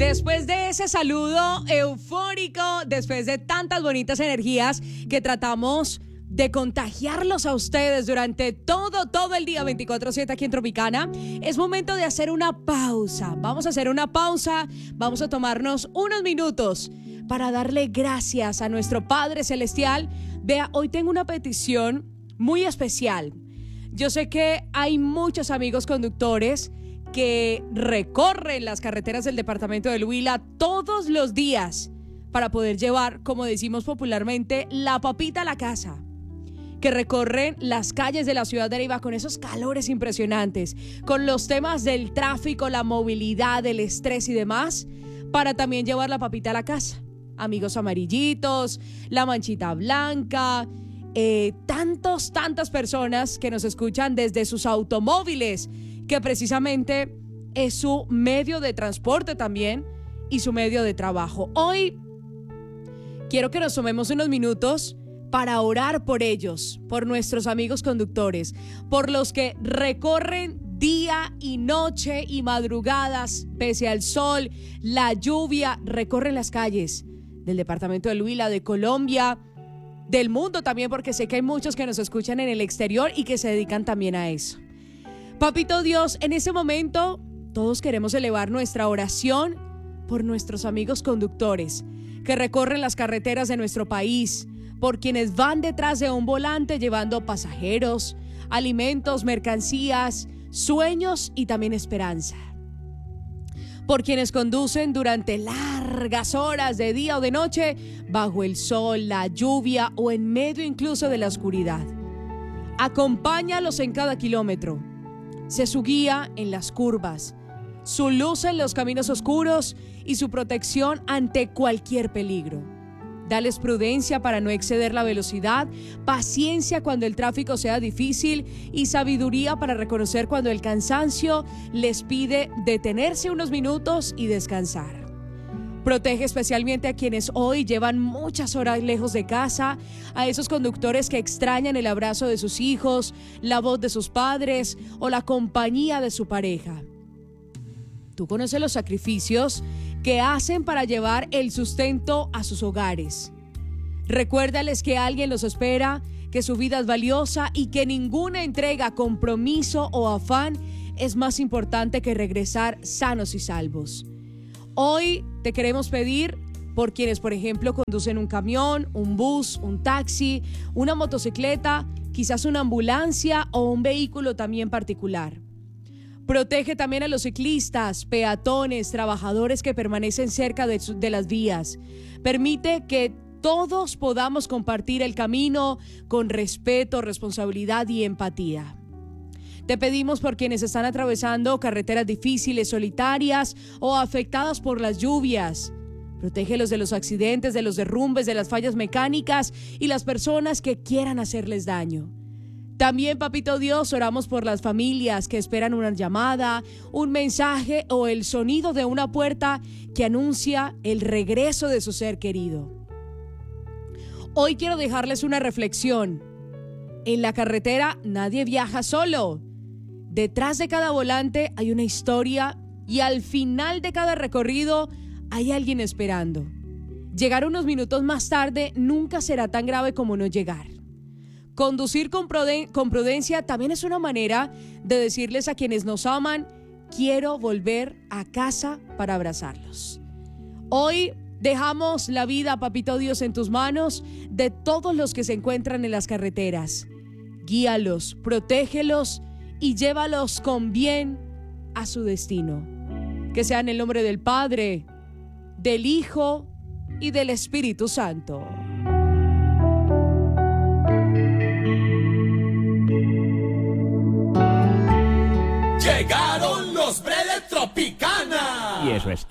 Después de ese saludo eufórico, después de tantas bonitas energías que tratamos de contagiarlos a ustedes durante todo el día 24/7 aquí en Tropicana, es momento de hacer una pausa. Vamos a hacer una pausa, vamos a tomarnos unos minutos para darle gracias a nuestro Padre Celestial. Vea, hoy tengo una petición muy especial. Yo sé que hay muchos amigos conductores que recorren las carreteras del departamento del Huila todos los días para poder llevar, como decimos popularmente, la papita a la casa, que recorren las calles de la ciudad de Neiva con esos calores impresionantes, con los temas del tráfico, la movilidad, el estrés y demás, para también llevar la papita a la casa. Amigos amarillitos, la manchita blanca, tantas personas que nos escuchan desde sus automóviles, que precisamente es su medio de transporte también y su medio de trabajo. Hoy quiero que nos tomemos unos minutos para orar por ellos, por nuestros amigos conductores, por los que recorren día y noche y madrugadas, pese al sol, la lluvia, recorren las calles del departamento del Huila, de Colombia, del mundo también, porque sé que hay muchos que nos escuchan en el exterior y que se dedican también a eso. Papito Dios, en este momento todos queremos elevar nuestra oración por nuestros amigos conductores que recorren las carreteras de nuestro país, por quienes van detrás de un volante llevando pasajeros, alimentos, mercancías, sueños y también esperanza. Por quienes conducen durante largas horas de día o de noche, bajo el sol, la lluvia o en medio incluso de la oscuridad. Acompáñalos en cada kilómetro. Sé su guía en las curvas, su luz en los caminos oscuros y su protección ante cualquier peligro. Dales prudencia para no exceder la velocidad, paciencia cuando el tráfico sea difícil y sabiduría para reconocer cuando el cansancio les pide detenerse unos minutos y descansar. Protege especialmente a quienes hoy llevan muchas horas lejos de casa, a esos conductores que extrañan el abrazo de sus hijos, la voz de sus padres o la compañía de su pareja. Tú conoces los sacrificios que hacen para llevar el sustento a sus hogares. Recuérdales que alguien los espera, que su vida es valiosa y que ninguna entrega, compromiso o afán es más importante que regresar sanos y salvos. Hoy te queremos pedir por quienes, por ejemplo, conducen un camión, un bus, un taxi, una motocicleta, quizás una ambulancia o un vehículo también particular. Protege también a los ciclistas, peatones, trabajadores que permanecen cerca de las vías. Permite que todos podamos compartir el camino con respeto, responsabilidad y empatía. Te pedimos por quienes están atravesando carreteras difíciles, solitarias o afectadas por las lluvias. Protégelos de los accidentes, de los derrumbes, de las fallas mecánicas y las personas que quieran hacerles daño. También, Papito Dios, oramos por las familias que esperan una llamada, un mensaje o el sonido de una puerta que anuncia el regreso de su ser querido. Hoy quiero dejarles una reflexión. En la carretera nadie viaja solo. Detrás de cada volante hay una historia y al final de cada recorrido hay alguien esperando. Llegar unos minutos más tarde nunca será tan grave como no llegar. Conducir con prudencia también es una manera de decirles a quienes nos aman, quiero volver a casa para abrazarlos. Hoy dejamos la vida, Papito Dios, en tus manos de todos los que se encuentran en las carreteras. Guíalos, protégelos y llévalos con bien a su destino. Que sea en el nombre del Padre, del Hijo y del Espíritu Santo. Llegaron los Bredes Tropicana. Y eso es